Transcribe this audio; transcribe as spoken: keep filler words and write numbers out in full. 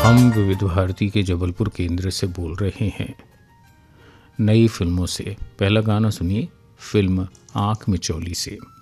हम विविध भारती के जबलपुर केंद्र से बोल रहे हैं। नई फिल्मों से पहला गाना सुनिए फिल्म आँख मिचौली से।